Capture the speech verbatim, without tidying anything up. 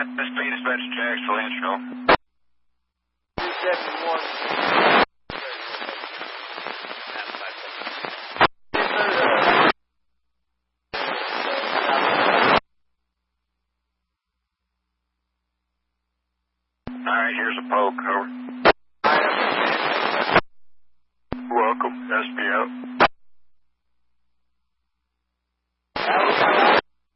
S P dispatch Jax to Landfill. two seven one. Alright, here's a poke, over. Welcome, S P out.